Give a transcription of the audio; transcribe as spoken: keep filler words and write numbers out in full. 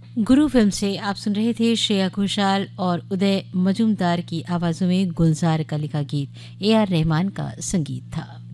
गुरु film से आप सुन रहे थे श्रेया घोषाल और उदय मजूमदार की आवाज़ों में गुलजार का लिखा गीत। ए आर रहमान का संगीत था।